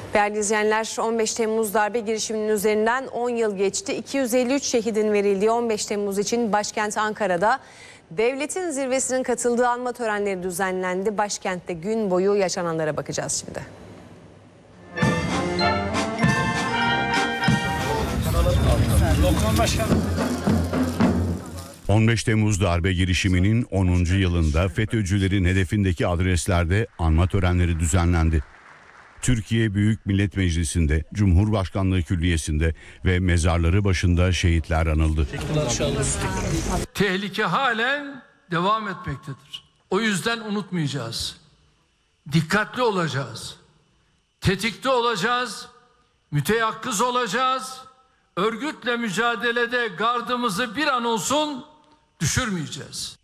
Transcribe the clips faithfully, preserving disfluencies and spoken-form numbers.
Değerli izleyenler, on beş Temmuz darbe girişiminin üzerinden on yıl geçti. iki yüz elli üç şehidin verildiği on beş Temmuz için başkent Ankara'da devletin zirvesinin katıldığı anma törenleri düzenlendi. Başkentte gün boyu yaşananlara bakacağız şimdi. on beş Temmuz darbe girişiminin onuncu yılında FETÖ'cülerin hedefindeki adreslerde anma törenleri düzenlendi. Türkiye Büyük Millet Meclisi'nde, Cumhurbaşkanlığı Külliyesi'nde ve mezarları başında şehitler anıldı. Tehlike halen devam etmektedir. O yüzden unutmayacağız. Dikkatli olacağız. Tetikte olacağız. Müteyakkız olacağız. Örgütle mücadelede gardımızı bir an olsun düşürmeyeceğiz.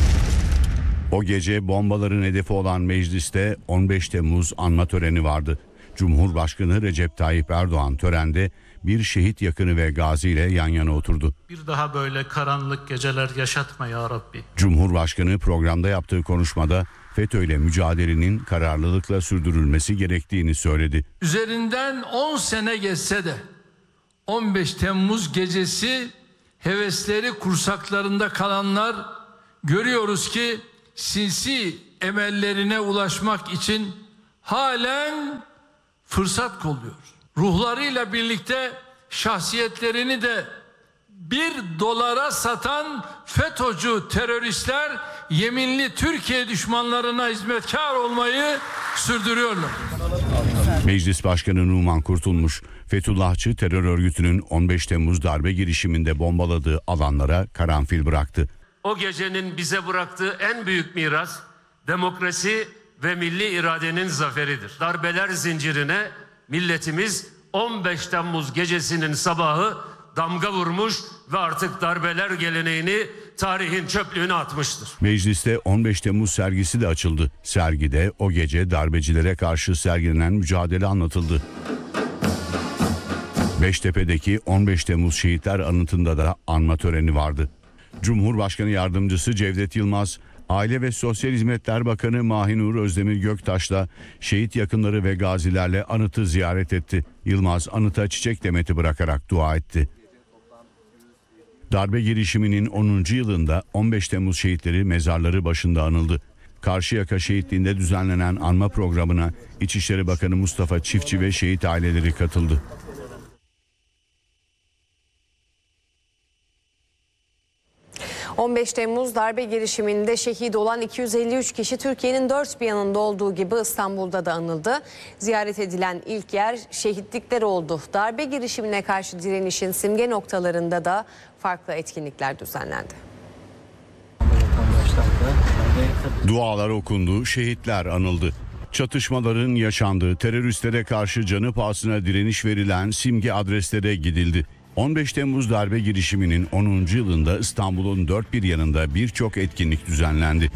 O gece bombaların hedefi olan mecliste on beş Temmuz anma töreni vardı. Cumhurbaşkanı Recep Tayyip Erdoğan törende bir şehit yakını ve gazi ile yan yana oturdu. Bir daha böyle karanlık geceler yaşatma ya Rabbi. Cumhurbaşkanı programda yaptığı konuşmada FETÖ ile mücadelenin kararlılıkla sürdürülmesi gerektiğini söyledi. Üzerinden on sene geçse de on beş Temmuz gecesi hevesleri kursaklarında kalanlar görüyoruz ki sinsi emellerine ulaşmak için halen fırsat kolluyor. Ruhlarıyla birlikte şahsiyetlerini de bir dolara satan FETÖ'cü teröristler yeminli Türkiye düşmanlarına hizmetkar olmayı sürdürüyorlar. Meclis Başkanı Numan Kurtulmuş, Fethullahçı terör örgütünün on beş Temmuz darbe girişiminde bombaladığı alanlara karanfil bıraktı. O gecenin bize bıraktığı en büyük miras demokrasi ve milli iradenin zaferidir. Darbeler zincirine milletimiz on beş Temmuz gecesinin sabahı damga vurmuş ve artık darbeler geleneğini tarihin çöplüğüne atmıştır. Mecliste on beş Temmuz sergisi de açıldı. Sergide o gece darbecilere karşı sergilenen mücadele anlatıldı. Beştepe'deki on beş Temmuz şehitler anıtında da anma töreni vardı. Cumhurbaşkanı Yardımcısı Cevdet Yılmaz, Aile ve Sosyal Hizmetler Bakanı Mahinur Özdemir Göktaş'la şehit yakınları ve gazilerle anıtı ziyaret etti. Yılmaz anıta çiçek demeti bırakarak dua etti. Darbe girişiminin onuncu yılında on beş Temmuz şehitleri mezarları başında anıldı. Karşıyaka şehitliğinde düzenlenen anma programına İçişleri Bakanı Mustafa Çiftçi ve şehit aileleri katıldı. on beş Temmuz darbe girişiminde şehit olan iki yüz elli üç kişi Türkiye'nin dört bir yanında olduğu gibi İstanbul'da da anıldı. Ziyaret edilen ilk yer şehitlikler oldu. Darbe girişimine karşı direnişin simge noktalarında da farklı etkinlikler düzenlendi. Dualar okundu, şehitler anıldı. Çatışmaların yaşandığı, teröristlere karşı canı pahasına direniş verilen simge adreslere gidildi. on beş Temmuz darbe girişiminin onuncu yılında İstanbul'un dört bir yanında birçok etkinlik düzenlendi.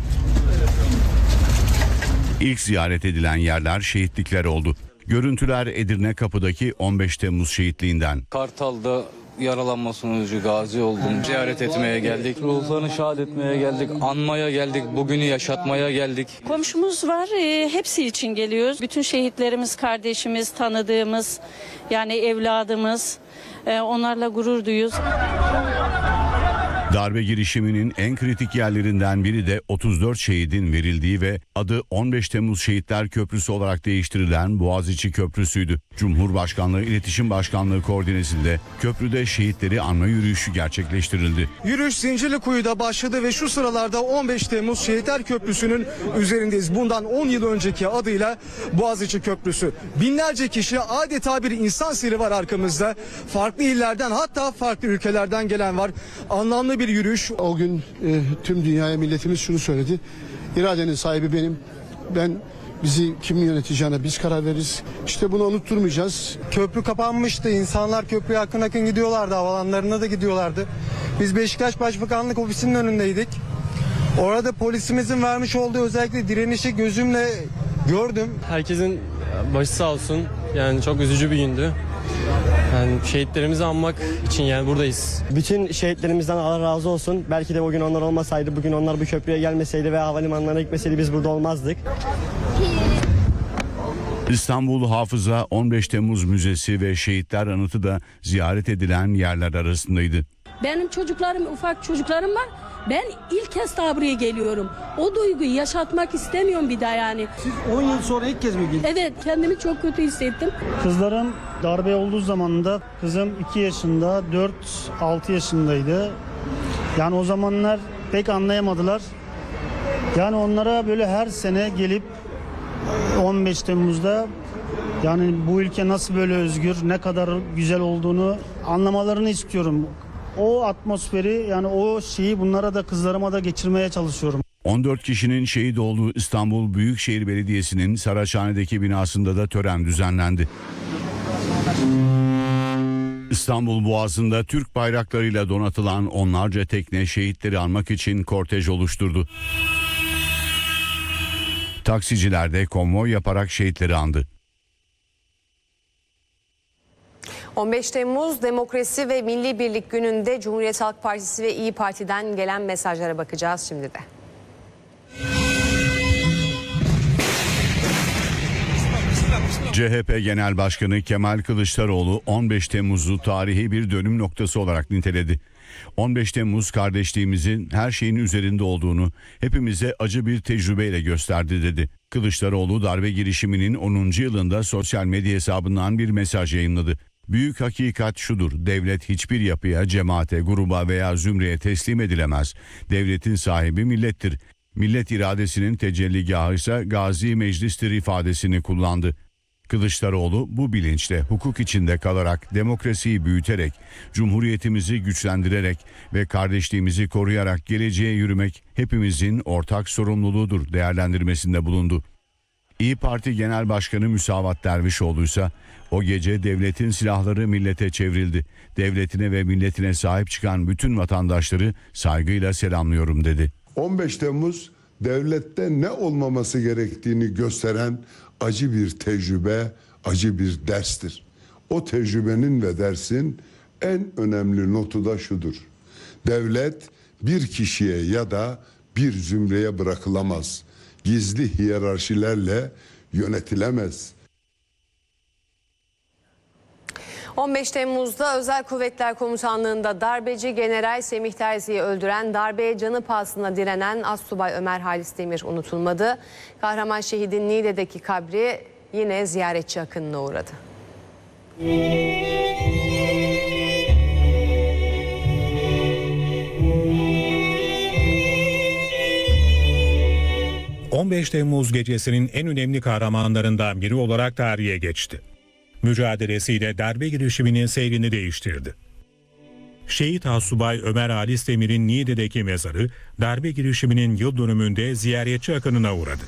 İlk ziyaret edilen yerler şehitlikler oldu. Görüntüler Edirne Kapı'daki on beş Temmuz şehitliğinden. Kartal'da yaralanma sonucu gazi oldum. Ziyaret etmeye geldik. Ruhlarını şad etmeye geldik. Anmaya geldik. Bugünü yaşatmaya geldik. Komşumuz var. E, hepsi için geliyoruz. Bütün şehitlerimiz kardeşimiz, tanıdığımız, yani evladımız. E, onlarla gurur duyuyoruz. Darbe girişiminin en kritik yerlerinden biri de otuz dört şehidin verildiği ve adı on beş Temmuz Şehitler Köprüsü olarak değiştirilen Boğaziçi Köprüsü'ydü. Cumhurbaşkanlığı İletişim Başkanlığı koordinesinde köprüde şehitleri anma yürüyüşü gerçekleştirildi. Yürüyüş Zincirlikuyu'da başladı ve şu sıralarda on beş Temmuz Şehitler Köprüsü'nün üzerindeyiz. Bundan on yıl önceki adıyla Boğaziçi Köprüsü. Binlerce kişi, adeta bir insan seli var arkamızda. Farklı illerden, hatta farklı ülkelerden gelen var. Anlamlı bir yürüyüş. O gün e, tüm dünyaya milletimiz şunu söyledi. İradenin sahibi benim. Ben bizi kim yöneteceğine biz karar veririz. İşte bunu unutturmayacağız. Köprü kapanmıştı. İnsanlar köprüye akın akın gidiyorlardı. Havalanlarına da gidiyorlardı. Biz Beşiktaş Başbakanlık Ofisi'nin önündeydik. Orada polisimizin vermiş olduğu özellikle direnişi gözümle gördüm. Herkesin başı sağ olsun. Yani çok üzücü bir gündü. Yani şehitlerimizi anmak için yani buradayız. Bütün şehitlerimizden Allah razı olsun. Belki de bugün onlar olmasaydı, bugün onlar bu köprüye gelmeseydi ve havalimanlarına gitmeseydi biz burada olmazdık. İstanbul Hafıza on beş Temmuz Müzesi ve Şehitler Anıtı da ziyaret edilen yerler arasındaydı. Benim çocuklarım, ufak çocuklarım var. Ben ilk kez daha buraya geliyorum. O duyguyu yaşatmak istemiyorum bir daha yani. Siz on yıl sonra ilk kez mi geldiniz? Evet, kendimi çok kötü hissettim. Kızlarım darbe olduğu zamanında kızım iki yaşında, dört altı yaşındaydı. Yani o zamanlar pek anlayamadılar. Yani onlara böyle her sene gelip on beş Temmuz'da yani bu ülke nasıl böyle özgür, ne kadar güzel olduğunu anlamalarını istiyorum. O atmosferi yani o şeyi bunlara da kızlarıma da geçirmeye çalışıyorum. on dört kişinin şehit olduğu İstanbul Büyükşehir Belediyesi'nin Saraçhane'deki binasında da tören düzenlendi. İstanbul Boğazı'nda Türk bayraklarıyla donatılan onlarca tekne şehitleri anmak için kortej oluşturdu. Taksiciler de konvoy yaparak şehitleri andı. on beş Temmuz Demokrasi ve Milli Birlik Günü'nde Cumhuriyet Halk Partisi ve İYİ Parti'den gelen mesajlara bakacağız şimdi de. C H P Genel Başkanı Kemal Kılıçdaroğlu on beş Temmuz'u tarihi bir dönüm noktası olarak niteledi. on beş Temmuz kardeşliğimizin her şeyin üzerinde olduğunu hepimize acı bir tecrübeyle gösterdi dedi. Kılıçdaroğlu darbe girişiminin onuncu yılında sosyal medya hesabından bir mesaj yayınladı. Büyük hakikat şudur: devlet hiçbir yapıya, cemaate, gruba veya zümreye teslim edilemez. Devletin sahibi millettir. Millet iradesinin tecelligahı ise Gazi Meclis'tir ifadesini kullandı. Kılıçdaroğlu bu bilinçle hukuk içinde kalarak, demokrasiyi büyüterek, cumhuriyetimizi güçlendirerek ve kardeşliğimizi koruyarak geleceğe yürümek hepimizin ortak sorumluluğudur değerlendirmesinde bulundu. İYİ Parti Genel Başkanı Müsavat Dervişoğlu ise o gece devletin silahları millete çevrildi. Devletine ve milletine sahip çıkan bütün vatandaşları saygıyla selamlıyorum dedi. on beş Temmuz devlette ne olmaması gerektiğini gösteren acı bir tecrübe, acı bir derstir. O tecrübenin ve dersin en önemli notu da şudur: devlet bir kişiye ya da bir zümreye bırakılamaz. Gizli hiyerarşilerle yönetilemez. on beş Temmuz'da Özel Kuvvetler Komutanlığı'nda darbeci General Semih Terzi'yi öldüren, darbeye canı pahasına direnen Astsubay Ömer Halis Demir unutulmadı. Kahraman şehidin Niğde'deki kabri yine ziyaretçi akınına uğradı. on beş Temmuz gecesinin en önemli kahramanlarından biri olarak tarihe geçti. Mücadelesiyle darbe girişiminin seyrini değiştirdi. Şehit Astsubay Ömer Halis Demir'in Niğde'deki mezarı darbe girişiminin yıl dönümünde ziyaretçi akınına uğradı.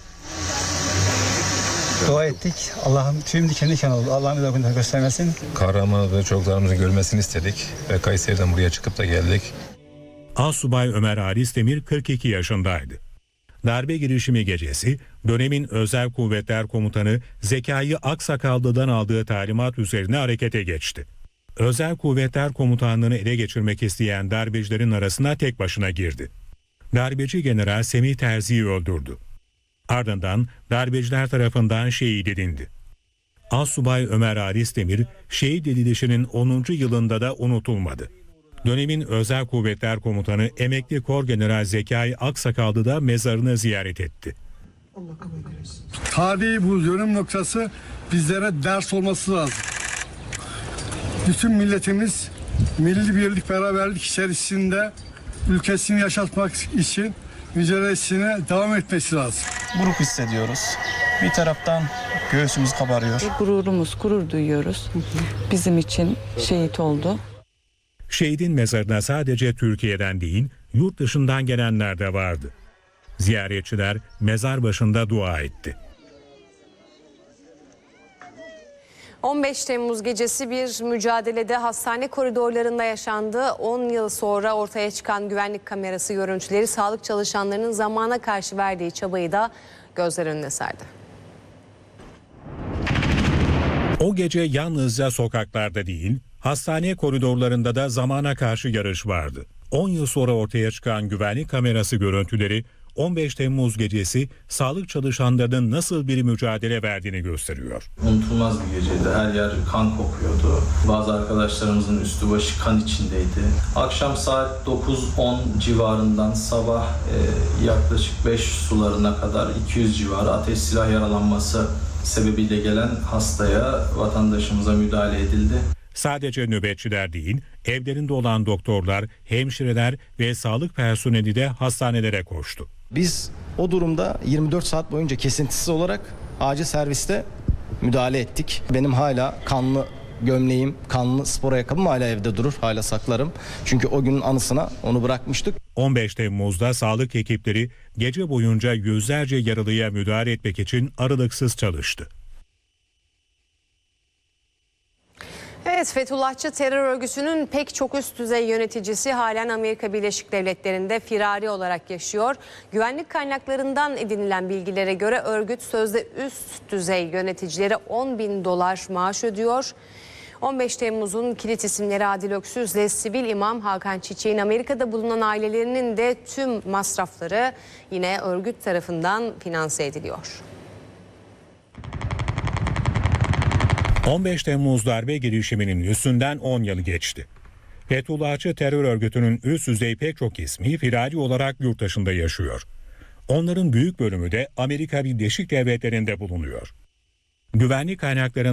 Dua ettik. Allah'ım tüm diken diken oldu. Allah'ım bir daha günah göstermesin. Kahramanlığı çocuklarımızın görmesini istedik ve Kayseri'den buraya çıkıp da geldik. Astsubay Ömer Halis Demir kırk iki yaşındaydı. Darbe girişimi gecesi dönemin Özel Kuvvetler Komutanı Zekai Aksakallı'dan aldığı talimat üzerine harekete geçti. Özel Kuvvetler Komutanlığı'nı ele geçirmek isteyen darbecilerin arasına tek başına girdi. Darbeci General Semih Terzi'yi öldürdü. Ardından darbeciler tarafından şehit edildi. Astsubay Ömer Halis Demir şehit edilişinin onuncu yılında da unutulmadı. Dönemin Özel Kuvvetler Komutanı Emekli Korgeneral Zekai Aksakallı da mezarını ziyaret etti. Tarihi bu dönüm noktası bizlere ders olması lazım. Bütün milletimiz milli birlik, beraberlik içerisinde ülkesini yaşatmak için mücadelesine devam etmesi lazım. Buruk hissediyoruz. Bir taraftan göğsümüz kabarıyor. Gururumuz, gurur duyuyoruz. Bizim için şehit oldu. Şehidin mezarına sadece Türkiye'den değil, yurt dışından gelenler de vardı. Ziyaretçiler mezar başında dua etti. on beş Temmuz gecesi bir mücadelede hastane koridorlarında yaşandı. on yıl sonra ortaya çıkan güvenlik kamerası görüntüleri sağlık çalışanlarının zamana karşı verdiği çabayı da gözler önüne serdi. O gece yalnızca sokaklarda değil, hastane koridorlarında da zamana karşı yarış vardı. on yıl sonra ortaya çıkan güvenlik kamerası görüntüleri on beş Temmuz gecesi sağlık çalışanlarının nasıl bir mücadele verdiğini gösteriyor. Unutulmaz bir geceydi. Her yer kan kokuyordu. Bazı arkadaşlarımızın üstü başı kan içindeydi. Akşam saat dokuz on civarından sabah e, yaklaşık beş sularına kadar iki yüz civarı ateş silah yaralanması sebebiyle gelen hastaya, vatandaşımıza müdahale edildi. Sadece nöbetçiler değil, evlerinde olan doktorlar, hemşireler ve sağlık personeli de hastanelere koştu. Biz o durumda yirmi dört saat boyunca kesintisiz olarak acil serviste müdahale ettik. Benim hala kanlı gömleğim, kanlı spor ayakkabım hala evde durur, hala saklarım. Çünkü o günün anısına onu bırakmıştık. on beş Temmuz'da sağlık ekipleri gece boyunca yüzlerce yaralıya müdahale etmek için aralıksız çalıştı. Evet, Fethullahçı terör örgütünün pek çok üst düzey yöneticisi halen Amerika Birleşik Devletleri'nde firari olarak yaşıyor. Güvenlik kaynaklarından edinilen bilgilere göre örgüt sözde üst düzey yöneticileri on bin dolar maaş ödüyor. on beş Temmuz'un kilit isimleri Adil Öksüz'le sivil imam Hakan Çiçek'in Amerika'da bulunan ailelerinin de tüm masrafları yine örgüt tarafından finanse ediliyor. on beş Temmuz darbe girişiminin üstünden on yıl geçti. Fethullahçı terör örgütünün üst düzey pek çok ismi firari olarak yurt dışında yaşıyor. Onların büyük bölümü de Amerika Birleşik Devletleri'nde bulunuyor. Güvenlik kaynaklarının